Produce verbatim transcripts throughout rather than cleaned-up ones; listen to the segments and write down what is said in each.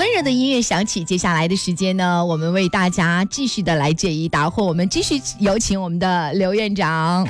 温柔的音乐响起，接下来的时间呢，我们为大家继续的来解疑答惑。我们继续有请我们的刘院长。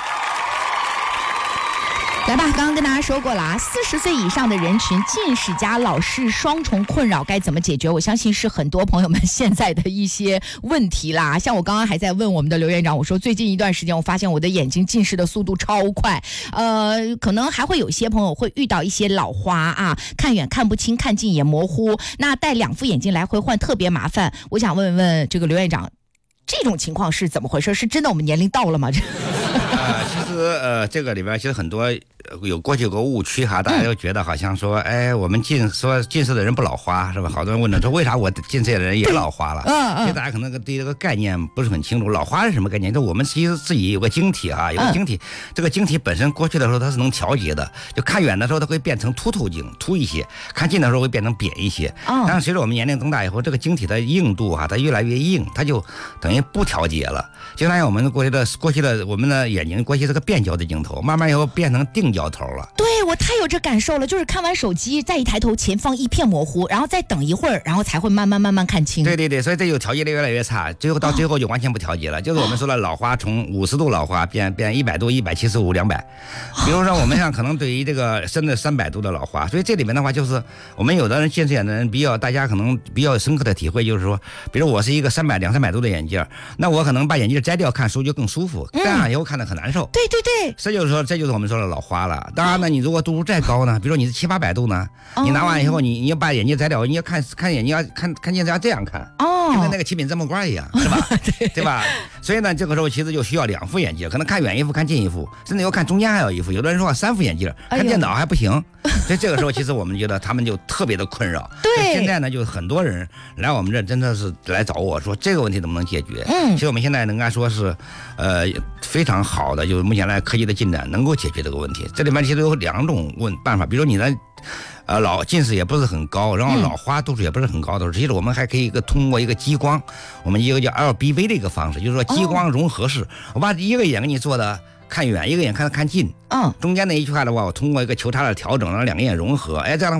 来吧，刚刚跟大家说过了啊，四十岁以上的人群近视加老视双重困扰该怎么解决？我相信是很多朋友们现在的一些问题啦。像我刚刚还在问我们的刘院长，我说最近一段时间我发现我的眼睛近视的速度超快，呃，可能还会有些朋友会遇到一些老花啊，看远看不清，看近也模糊，那戴两副眼镜来回换特别麻烦。我想问问这个刘院长，这种情况是怎么回事？是真的我们年龄到了吗？ 呃，其实呃，这个里边其实很多有过去有个误区哈，大家都觉得好像说，哎，我们近说近视的人不老花是吧？好多人问了说，为啥我近视的人也老花了？嗯嗯。其实大家可能对这个概念不是很清楚，老花是什么概念？就我们其实自己有个晶体哈，有个晶体，嗯、这个晶体本身过去的时候它是能调节的，就看远的时候它会变成凸透镜，凸一些；看近的时候会变成扁一些。嗯。但是随着我们年龄增大以后，这个晶体的硬度哈，它越来越硬，它就等于不调节了。就像我们过去的过去的我们的眼睛过去是个变焦的镜头，慢慢以后变成定焦头了。 对，我太有这感受了，就是看完手机再一抬头，前方一片模糊，然后再等一会儿，然后才会慢慢慢慢看清。 对对对，所以这就调节的越来越差，最后到最后就完全不调节了。哦、就是我们说的老花从五十度老花变变一百度、一百七十五、两百。比如说我们像可能对于这个深的三百度的老花，所以这里面的话就是我们有的人近视眼的人比较，大家可能比较深刻的体会就是说，比如我是一个三百两三百度的眼镜，那我可能把眼镜摘掉看书就更舒服，这样以后看得很难受。 对对对， 这就是说这就是我们说的老花了。当然呢，你如果度数再高呢，比如说你是七八百度呢，你拿完以后你你要把眼镜摘掉，你要看看眼睛要看看镜子要这样看，哦，就跟那个七品芝麻官一样，是吧？对, 对吧？所以呢，这个时候其实就需要两副眼镜，可能看远一副，看近一副，甚至要看中间还有一副。有的人说三副眼镜，看电脑还不行。哎、所以这个时候其实我们觉得他们就特别的困扰。对，现在呢，就很多人来我们这真的是来找我说这个问题怎么能解决？嗯，其实我们现在能该说是，呃，非常好的，就是目前来科技的进展能够解决这个问题。这里面其实有两种问办法，比如你的。呃，老近视也不是很高，然后老花度数也不是很高的时候，其实我们还可以一个通过一个激光，我们一个叫 L B V 的一个方式，就是说激光融合式，我把一个眼给你做的看远，一个眼看看近，嗯，中间那一块的话，我通过一个球差的调整，让两个眼融合，哎，这样的话。